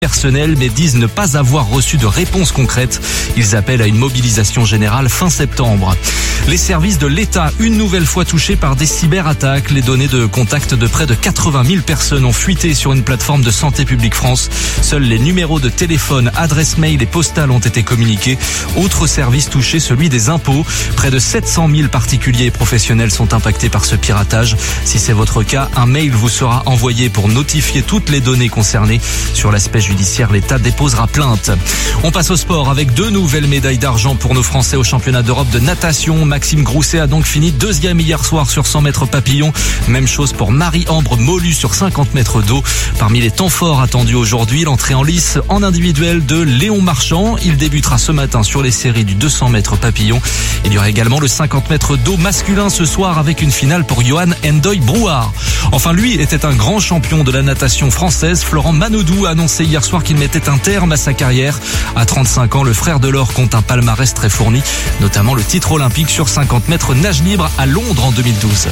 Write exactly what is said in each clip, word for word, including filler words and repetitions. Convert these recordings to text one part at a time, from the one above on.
personnel, mais disent ne pas avoir reçu de réponse concrète. Ils appellent à une mobilisation générale fin septembre. Les services de l'État, une nouvelle fois touchés par des cyberattaques. Les données de contact de près de quatre-vingt mille personnes ont fuité sur une plateforme de Santé publique France. Seuls les numéros de téléphone, adresses mail et postales ont été communiqués. Autre service touché, celui des impôts. Près de sept cent mille particuliers et professionnels sont impactés par ce piratage. Si c'est votre cas, un mail vous sera envoyé pour notifier toutes les données concernées. Sur l'aspect judiciaire, l'État déposera plainte. On passe au sport avec deux nouvelles médailles d'argent pour nos Français au championnat d'Europe de natation. Maxime Grousset a donc fini deuxième hier soir sur cent mètres papillon. Même chose pour Marie-Ambre Molu sur cinquante mètres d'eau. Parmi les temps forts attendus aujourd'hui, l'entrée en lice en individuel de Léon Marchand. Il débutera ce matin sur les séries du deux cents mètres papillon. Il y aura également le cinquante mètres d'eau masculin ce soir avec une finale pour Johan Endoy Brouard. Enfin, lui était un grand champion de la natation française. Florent Manodou a annoncé hier soir qu'il mettait un terme à sa carrière. À trente-cinq ans, le frère de l'or compte un palmarès très fourni, notamment le titre olympique sur cinquante mètres nage libre à Londres en deux mille douze.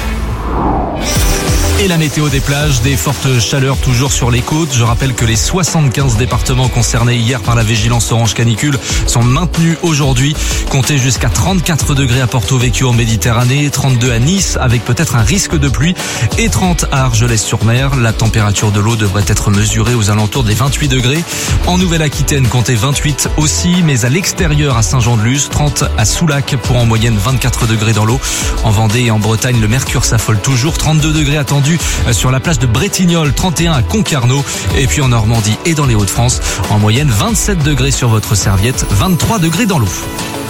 Et la météo des plages, des fortes chaleurs toujours sur les côtes. Je rappelle que les soixante-quinze départements concernés hier par la vigilance orange canicule sont maintenus aujourd'hui. Comptez jusqu'à trente-quatre degrés à Porto Vecchio en Méditerranée, trente-deux à Nice avec peut-être un risque de pluie et trente à Argelès-sur-Mer. La température de l'eau devrait être mesurée aux alentours des vingt-huit degrés. En Nouvelle-Aquitaine, comptez vingt-huit aussi, mais à l'extérieur à Saint-Jean-de-Luz, trente à Soulac pour en moyenne vingt-quatre degrés dans l'eau. En Vendée et en Bretagne, le mercure s'affole toujours, trente-deux degrés attendus sur la plage de Bretignolles, trente et un à Concarneau, et puis en Normandie et dans les Hauts-de-France, en moyenne vingt-sept degrés sur votre serviette, vingt-trois degrés dans l'eau.